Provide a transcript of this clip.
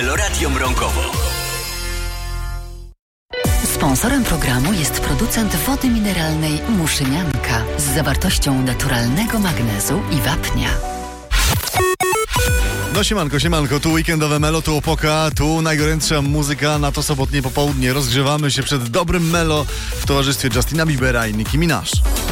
Halo Radio Mrągowo. Sponsorem programu jest producent wody mineralnej Muszynianka z zawartością naturalnego magnezu i wapnia. No siemanko, tu weekendowe melo, tu Opoka, tu najgorętsza muzyka na to sobotnie popołudnie. Rozgrzewamy się przed dobrym melo w towarzystwie Justina Biebera i Nicki Minaj.